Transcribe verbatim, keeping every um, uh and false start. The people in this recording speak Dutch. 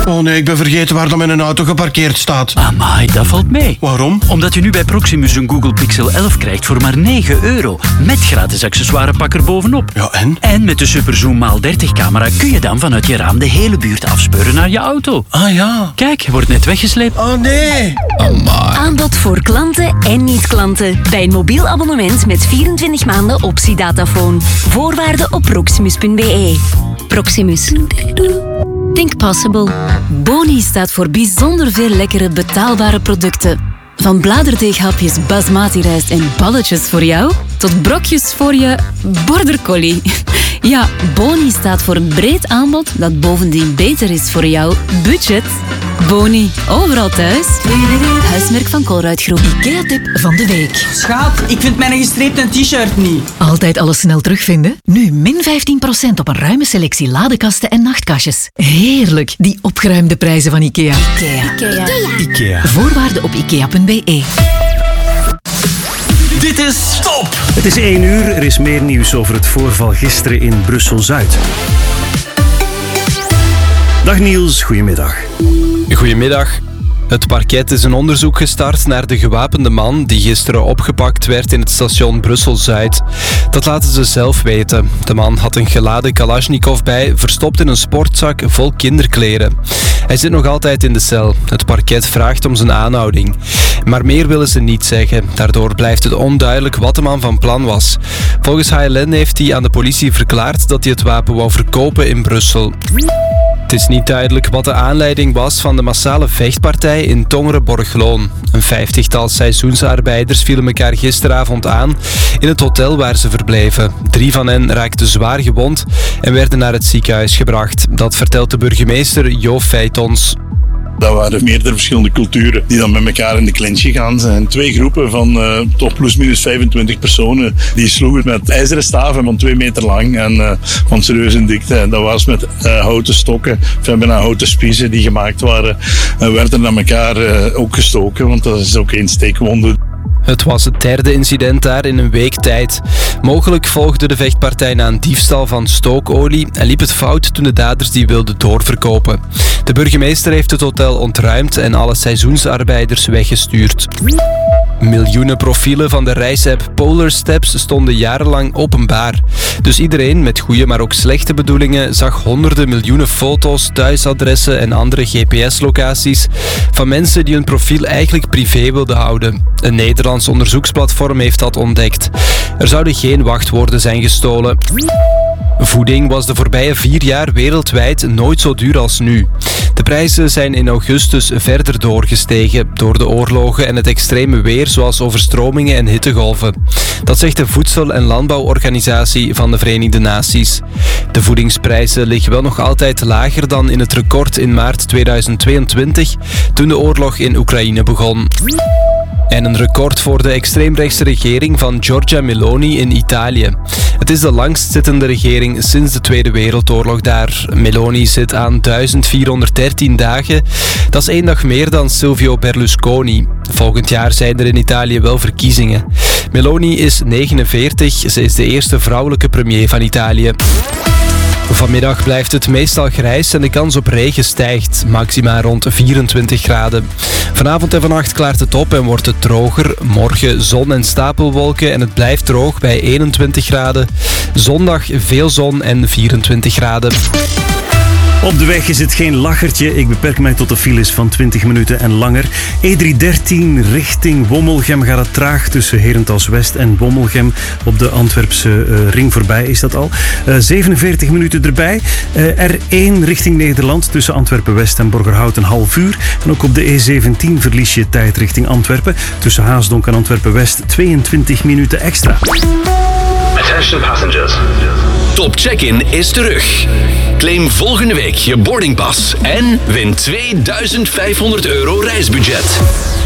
Oh nee, ik ben vergeten waar dan mijn auto geparkeerd staat. Amai, dat valt mee. Waarom? Omdat je nu bij Proximus een Google Pixel elf krijgt voor maar negen euro. Met gratis accessoirepak er bovenop. Ja, en? En met de Superzoom maal dertig camera kun je dan vanuit je raam de hele buurt afspeuren naar je auto. Ah ja. Kijk, je wordt net weggesleept. Oh nee. Amai. Aanbod voor klanten en niet-klanten. Bij een mobiel abonnement met vierentwintig maanden optiedatafoon. Voorwaarden op proximus punt b e. Proximus. Think possible. Boni staat voor bijzonder veel lekkere betaalbare producten. Van bladerdeeghapjes basmati rijst en balletjes voor jou, tot brokjes voor je border collie. Ja, Boni staat voor een breed aanbod dat bovendien beter is voor jouw budget. Boni, overal thuis. Huismerk van Colruyt Groep. IKEA-tip van de week. Schaap, ik vind mijn gestreepte t-shirt niet. Altijd alles snel terugvinden? Nu min vijftien procent op een ruime selectie ladekasten en nachtkastjes. Heerlijk, die opgeruimde prijzen van IKEA. IKEA. Ikea. Ikea. Voorwaarden op ikea punt b e. Dit is Top! Het is één uur, er is meer nieuws over het voorval gisteren in Brussel-Zuid. Dag Niels, goedemiddag. Goedemiddag. Het parket is een onderzoek gestart naar de gewapende man die gisteren opgepakt werd in het station Brussel-Zuid. Dat laten ze zelf weten. De man had een geladen Kalashnikov bij, verstopt in een sportzak vol kinderkleren. Hij zit nog altijd in de cel. Het parket vraagt om zijn aanhouding. Maar meer willen ze niet zeggen. Daardoor blijft het onduidelijk wat de man van plan was. Volgens H L N heeft hij aan de politie verklaard dat hij het wapen wou verkopen in Brussel. Het is niet duidelijk wat de aanleiding was van de massale vechtpartij in Tongeren-Borgloon. Een vijftigtal seizoensarbeiders vielen elkaar gisteravond aan in het hotel waar ze verbleven. Drie van hen raakten zwaar gewond en werden naar het ziekenhuis gebracht. Dat vertelt de burgemeester Jo Feitons. Dat waren meerdere verschillende culturen die dan met elkaar in de clinch gegaan zijn. Twee groepen van uh, toch plus minus vijfentwintig personen die sloegen met ijzeren staven van twee meter lang en uh, van serieuze dikte. En dat was met uh, houten stokken, enfin, bijna houten spiezen die gemaakt waren. En uh, werden naar elkaar uh, ook gestoken, want dat is ook één steekwonde. Het was het derde incident daar in een week tijd. Mogelijk volgde de vechtpartij na een diefstal van stookolie en liep het fout toen de daders die wilden doorverkopen. De burgemeester heeft het hotel ontruimd en alle seizoensarbeiders weggestuurd. Miljoenen profielen van de reisapp Polar Steps stonden jarenlang openbaar. Dus iedereen met goede maar ook slechte bedoelingen zag honderden miljoenen foto's, thuisadressen en andere G P S-locaties van mensen die hun profiel eigenlijk privé wilden houden. Een Nederlands onderzoeksplatform heeft dat ontdekt. Er zouden geen wachtwoorden zijn gestolen. Voeding was de voorbije vier jaar wereldwijd nooit zo duur als nu. De prijzen zijn in augustus verder doorgestegen door de oorlogen en het extreme weer zoals overstromingen en hittegolven. Dat zegt de Voedsel- en Landbouworganisatie van de Verenigde Naties. De voedingsprijzen liggen wel nog altijd lager dan in het record in maart tweeduizend tweeëntwintig, toen de oorlog in Oekraïne begon. En een record voor de extreemrechtse regering van Giorgia Meloni in Italië. Het is de langstzittende regering sinds de Tweede Wereldoorlog daar. Meloni zit aan duizend vierhonderddertien dagen. Dat is één dag meer dan Silvio Berlusconi. Volgend jaar zijn er in Italië wel verkiezingen. Meloni is negenenveertig. Ze is de eerste vrouwelijke premier van Italië. Vanmiddag blijft het meestal grijs en de kans op regen stijgt, maxima rond vierentwintig graden. Vanavond en vannacht klaart het op en wordt het droger. Morgen zon en stapelwolken en het blijft droog bij eenentwintig graden. Zondag veel zon en vierentwintig graden. Op de weg is het geen lachertje. Ik beperk mij tot de files van twintig minuten en langer. E driehonderddertien richting Wommelgem gaat het traag tussen Herentals West en Wommelgem. Op de Antwerpse uh, ring voorbij is dat al. Uh, zevenenveertig minuten erbij. Uh, R één richting Nederland tussen Antwerpen West en Borgerhout een half uur. En ook op de E zeventien verlies je tijd richting Antwerpen. Tussen Haasdonk en Antwerpen West tweeëntwintig minuten extra. Attention passengers. Top Check-in is terug. Claim volgende week je boardingpas en win tweeduizend vijfhonderd euro reisbudget.